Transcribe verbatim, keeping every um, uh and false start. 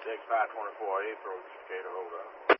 Six five twenty-four A, approach Decatur, hold up.